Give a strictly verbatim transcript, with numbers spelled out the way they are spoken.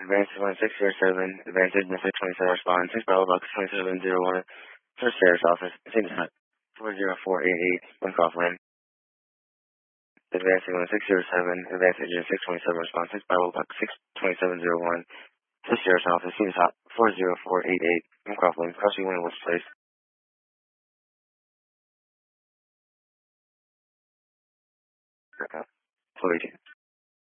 Advance one six zero seven, Advance Engine six twenty-seven, respond six Bravo Box twenty-seven zero one, First Sheriff's Office, Same Hut, four zero four eight eight, Wincoff Lane. Advance one six zero seven, Advance Engine six twenty-seven, respond six Bravo Box six twenty-seven zero one, First Sheriff's Office, Same Hut, four zero four eight eight, Wincoff Lane, crossing one West Place. Okay. forty-two.